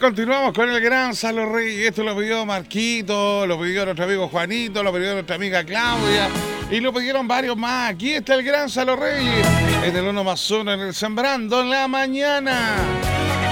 continuamos con el gran Salo Rey. Esto lo pidió Marquito, lo pidió nuestro amigo Juanito, lo pidió nuestra amiga Claudia y lo pidieron varios más. Aquí está el gran Salo Rey en el 1+1 en el Sembrando en la Mañana.